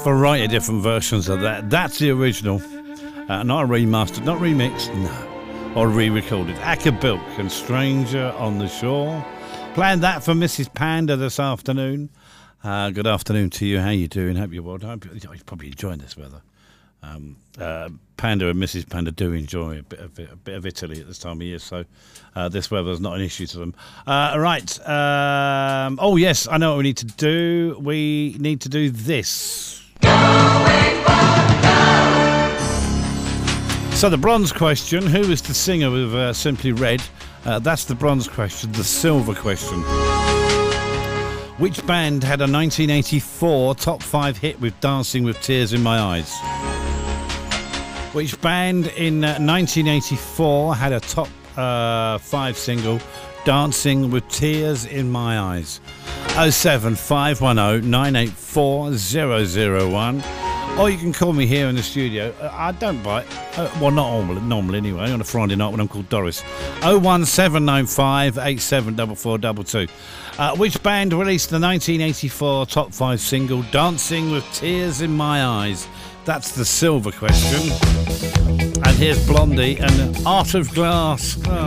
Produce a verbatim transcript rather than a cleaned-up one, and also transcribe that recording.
variety of different versions of that. That's the original, uh, not a remastered, not remixed, no, or re-recorded. Acker-Bilk and Stranger on the Shore. Planned that for Missus Panda this afternoon. Uh, good afternoon to you. How you doing? Hope you're well. I hope you're probably enjoying this weather. Um, uh, Panda and Missus Panda do enjoy a bit of a bit of Italy at this time of year, so uh, this weather is not an issue to them. Uh, right. Um, oh yes, I know what we need to do. We need to do this. Going for gold. So the bronze question: who is the singer of uh, Simply Red? Uh, that's the bronze question. The silver question: which band had a nineteen eighty-four top five hit with Dancing with Tears in My Eyes? Which band in uh, nineteen eighty-four had a top uh, five single, Dancing with Tears in My Eyes? oh seven five one oh nine eight four oh oh one. Or you can call me here in the studio. Uh, I don't bite. Uh, well, not normal, normal anyway, on a Friday night when I'm called Doris. oh one seven nine five eight seven four four two two. Uh, which band released the nineteen eighty-four top five single, Dancing with Tears in My Eyes? That's the silver question. And here's Blondie and Art of Glass. Oh.